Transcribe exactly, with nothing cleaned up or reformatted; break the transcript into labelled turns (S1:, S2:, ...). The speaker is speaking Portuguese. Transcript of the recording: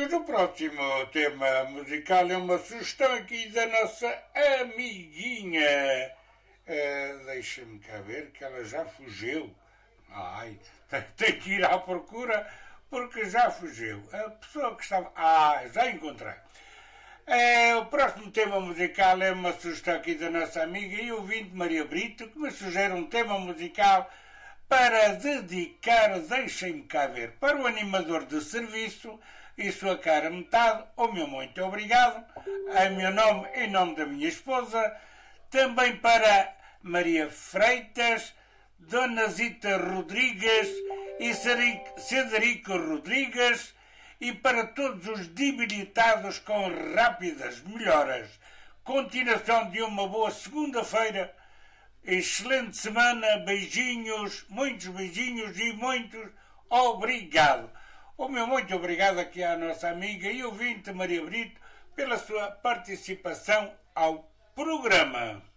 S1: Pois o próximo tema musical é uma sugestão aqui da nossa amiguinha. Uh, Deixa-me cá ver que ela já fugiu. Ai, tem que ir à procura porque já fugiu. A pessoa que estava... Ah, já encontrei. É, o próximo tema musical é uma sugestão aqui da nossa amiga e ouvinte Maria Brito, que me sugere um tema musical para dedicar, deixem-me cá ver, para o animador de serviço e sua cara metade. O meu muito obrigado, em meu nome e em nome da minha esposa, também para Maria Freitas, Dona Zita Rodrigues e Cedrico Rodrigues, e para todos os debilitados com rápidas melhoras. Continuação de uma boa segunda-feira, excelente semana, beijinhos, muitos beijinhos e muitos obrigado. O meu muito obrigado aqui à nossa amiga e ouvinte Maria Brito pela sua participação ao programa.